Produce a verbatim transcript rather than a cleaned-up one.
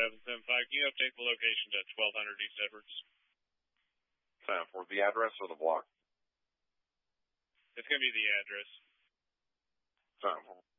seven seven five. Can you update the location to twelve hundred East Edwards? ten four. The address or the block? It's going to be the address. ten four.